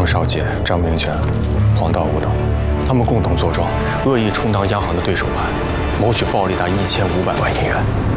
少杰、张明全、黄道武等，他们共同坐庄，恶意充当央行的对手盘，谋取暴利达1500万银元。